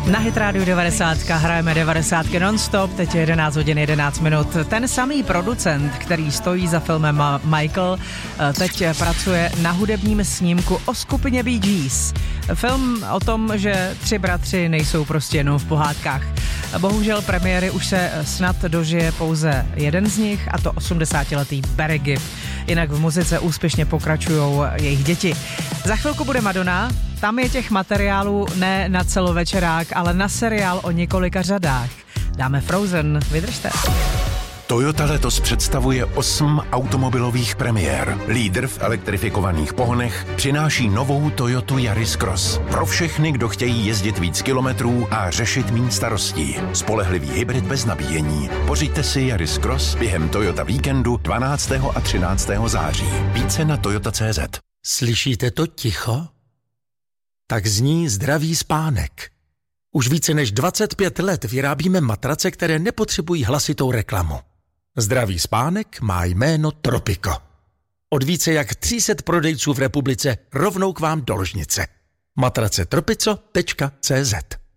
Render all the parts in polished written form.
Na Hit Radio 90 hrajeme 90 non-stop, teď je 11 hodin 11 minut. Ten samý producent, který stojí za filmem Michael, teď pracuje na hudebním snímku o skupině Bee Gees. Film o tom, že tři bratři nejsou prostě jenom v pohádkách. Bohužel premiéry už se snad dožije pouze jeden z nich, a to 80letý Barry Gibb. Jinak v muzice úspěšně pokračujou jejich děti. Za chvilku bude Madonna, tam je těch materiálů ne na celovečerák, ale na seriál o několika řadách. Dáme Frozen, vydržte. Toyota letos představuje 8 automobilových premiér. Lídr v elektrifikovaných pohonech přináší novou Toyotu Yaris Cross. Pro všechny, kdo chtějí jezdit víc kilometrů a řešit míň starostí. Spolehlivý hybrid bez nabíjení. Pořiďte si Yaris Cross během Toyota víkendu 12. a 13. září. Více na toyota.cz. Slyšíte to ticho? Tak zní zdravý spánek. Už více než 25 let vyrábíme matrace, které nepotřebují hlasitou reklamu. Zdravý spánek má jméno Tropico. Od více jak 300 prodejců v republice rovnou k vám do ložnice. matracetropico.cz.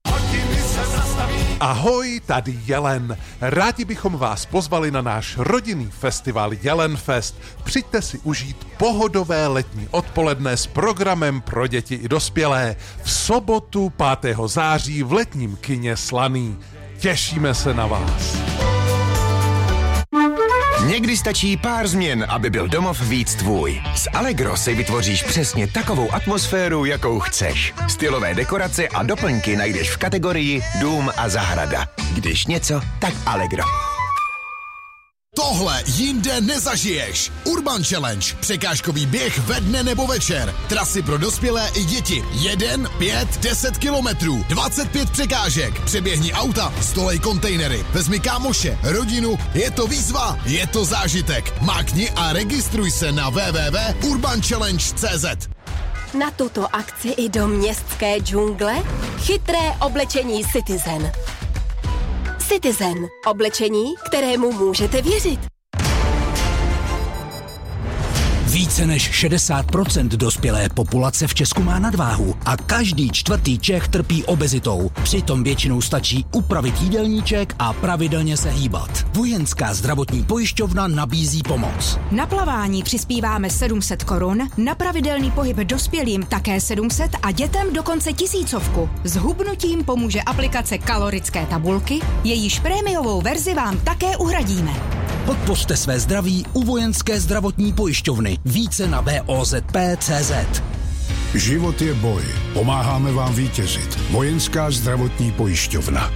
Ahoj, tady Jelen. Rádi bychom vás pozvali na náš rodinný festival Jelenfest. Přijďte si užít pohodové letní odpoledne s programem pro děti i dospělé. V sobotu 5. září v letním kině Slaný. Těšíme se na vás. Někdy stačí pár změn, aby byl domov víc tvůj. S Allegro si vytvoříš přesně takovou atmosféru, jakou chceš. Stylové dekorace a doplňky najdeš v kategorii Dům a zahrada. Když něco, tak Allegro. Tohle jinde nezažiješ. Urban Challenge. Překážkový běh ve dne nebo večer. Trasy pro dospělé i děti. 1, 5, 10 kilometrů. 25 překážek. Přeběhni auta, stolej kontejnery. Vezmi kámoše, rodinu. Je to výzva, je to zážitek. Mákni a registruj se na www.urbanchallenge.cz. Na tuto akci i do městské džungle chytré oblečení Citizen. Citizen. Oblečení, kterému můžete věřit. Více než 60% dospělé populace v Česku má nadváhu a každý čtvrtý Čech trpí obezitou. Přitom většinou stačí upravit jídelníček a pravidelně se hýbat. Vojenská zdravotní pojišťovna nabízí pomoc. Na plavání přispíváme 700 korun, na pravidelný pohyb dospělým také 700 a dětem dokonce 1000. S hubnutím pomůže aplikace kalorické tabulky, jejíž prémiovou verzi vám také uhradíme. Podpořte své zdraví u Vojenské zdravotní pojišťovny. Více na VOZP.cz. Život je boj. Pomáháme vám vítězit. Vojenská zdravotní pojišťovna.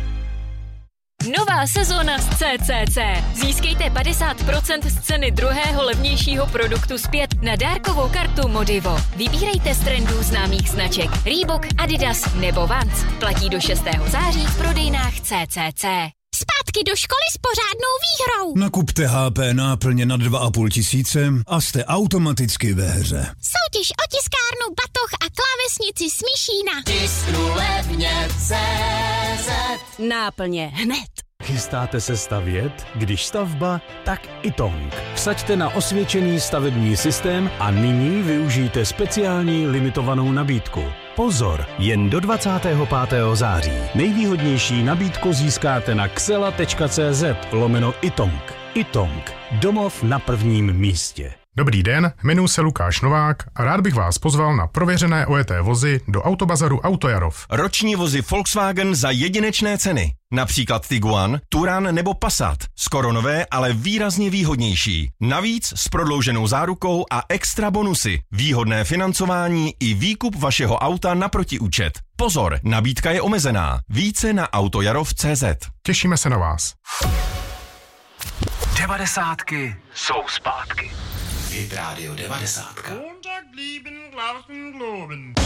Nová sezóna z CCC. Získejte 50% z ceny druhého levnějšího produktu zpět na dárkovou kartu Modivo. Vybírejte z trendů známých značek Reebok, Adidas nebo Vans. Platí do 6. září v prodejnách CCC. Zpátky do školy s pořádnou výhrou. Nakupte HP náplně na 2,5 tisíce a jste automaticky ve hře. Soutěž o tiskárnu, batoh a klávesnici Smíšína. Tisknu levně CZ. Náplně hned. Chystáte se stavět? Když stavba, tak Itong. Vsaďte na osvědčený stavební systém a nyní využijte speciální limitovanou nabídku. Pozor, jen do 25. září. Nejvýhodnější nabídku získáte na xela.cz/Itong. Itong. Domov na prvním místě. Dobrý den, jmenuji se Lukáš Novák a rád bych vás pozval na prověřené ojeté vozy do Autobazaru Autojarov. Roční vozy Volkswagen za jedinečné ceny. Například Tiguan, Touran nebo Passat. Skoro nové, ale výrazně výhodnější. Navíc s prodlouženou zárukou a extra bonusy. Výhodné financování i výkup vašeho auta na protiúčet. Pozor, nabídka je omezená. Více na autojarov.cz. Těšíme se na vás. 90 jsou zpátky. Hit Radio 90.